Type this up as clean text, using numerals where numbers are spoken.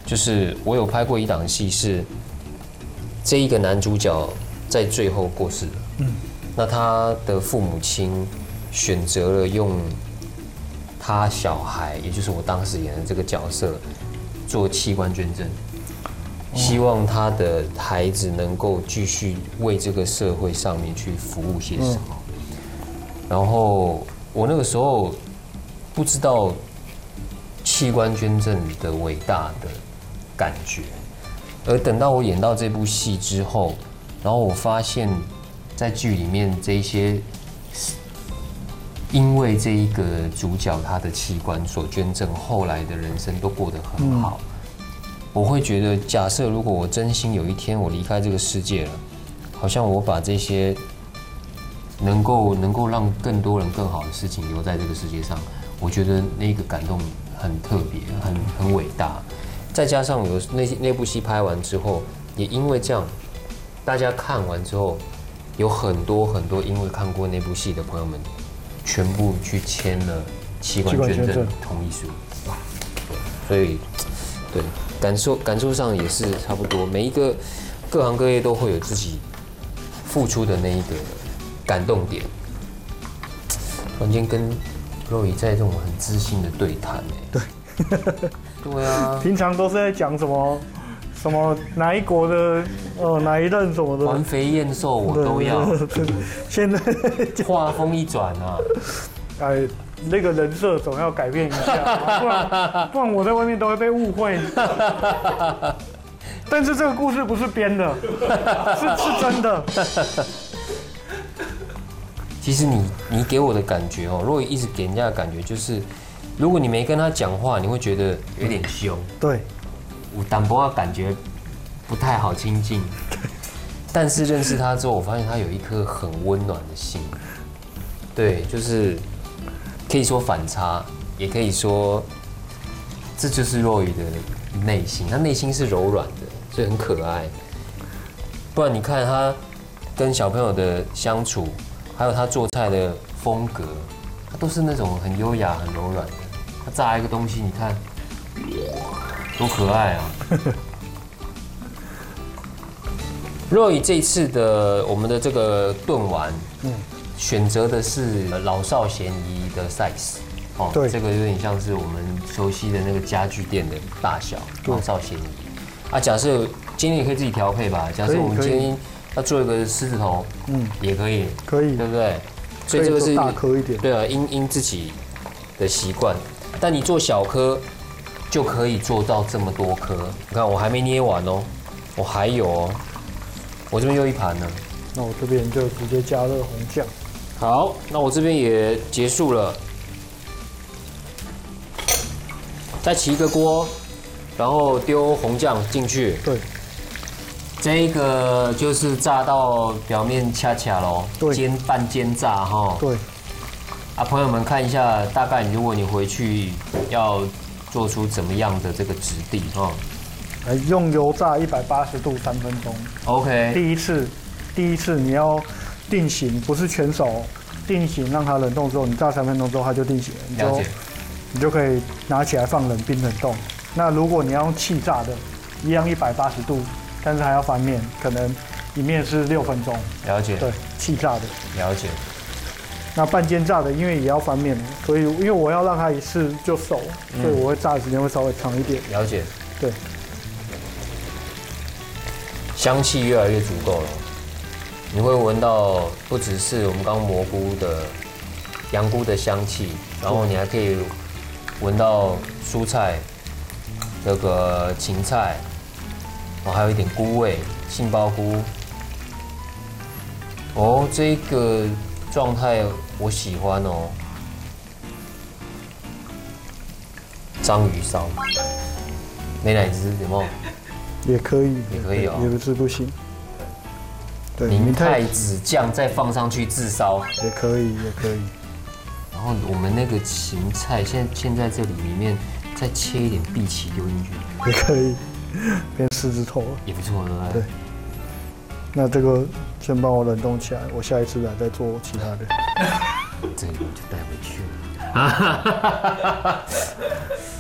就是我有拍过一档戏，是这一个男主角在最后过世了。那他的父母亲选择了用他小孩，也就是我当时演的这个角色，做器官捐赠，希望他的孩子能够继续为这个社会上面去服务些什么。然后我那个时候不知道器官捐赠的伟大的感觉，而等到我演到这部戏之后，然后我发现，在剧里面这一些，因为这一个主角他的器官所捐赠，后来的人生都过得很好。我会觉得，假设如果我真心有一天我离开这个世界了，好像我把这些能够让更多人更好的事情留在这个世界上，我觉得那个感动很特别，很伟大。再加上有那部戏拍完之后，也因为这样，大家看完之后，有很多因为看过那部戏的朋友们，全部去签了器官捐赠同意书。所以，对感受上也是差不多。每一个各行各业都会有自己付出的那一个感动点。突然间跟若仪在这种很知心的对谈， 对， 对啊， 平常都是在讲什么哪一国的哪一任什么的， 环肥燕瘦我都要。 现在话锋一转啊， 哎，那个人设总要改变一下，不然我在外面都会被误会。但是这个故事不是编的，是真的。 其实你给我的感觉哦，若仪一直给人家的感觉就是，如果你没跟他讲话，你会觉得有点凶。 对， 我淡薄的感觉不太好亲近。但是认识他之后，我发现他有一颗很温暖的心。对，就是可以说反差，也可以说这就是若仪的内心。他内心是柔软的，所以很可爱。不然你看他跟小朋友的相处，还有他做菜的风格，他都是那种很优雅、很柔软的。他炸一个东西，你看多可爱啊！若仪这次的我们的这个炖丸，选择的是老少咸宜的 size， 哦， 对， 这个有点像是我们熟悉的那个家具店的大小，老少咸宜。啊，假设今天也可以自己调配吧。假设我们今天要做一个狮子头，也可以， 可以， 对不对？所以这个是大颗一点， 对啊，因自己的习惯。但你做小颗，就可以做到这么多颗。你看我还没捏完哦，我还有哦，我这边又一盘呢。 那我这边就直接加热红酱。 好，那我这边也结束了，再起一个锅，然后丢红酱进去。 对， 这个就是炸到表面恰恰咯，半煎炸哈。 对。 啊，朋友们看一下，大概如果你回去要做出怎么样的这个质地哈？ 用油炸180度3分钟。 OK。 第一次你要定型，不是全熟，定型让它冷冻之后，你炸3分钟之后它就定型了。 了解。 你就可以拿起来放冷冰冷冻。那如果你要用气炸的，一样180度，但是还要翻面，可能一面是6分钟。 了解。 对，气炸的。 了解。 那半煎炸的，因为也要翻面，所以因为我要让它一次就熟，所以我会炸的时间会稍微长一点。 了解。 对。 香气越来越足够了，你会闻到不只是我们刚蘑菇的羊菇的香气，然后你还可以闻到蔬菜，那个芹菜，哦，还有一点菇味，杏鲍菇。哦，这个状态我喜欢哦。章鱼烧，美乃滋有没有？ 也可以， 也可以哦， 也不是不行。对， 明太子酱再放上去炙烧， 也可以，也可以。 然后我们那个芹菜，现在这里面再切一点荸荠丢进去， 也可以，变狮子头了， 也不错，对不对？ 对。那这个先帮我冷冻起来，我下一次来再做其他的。 这个就带回去了。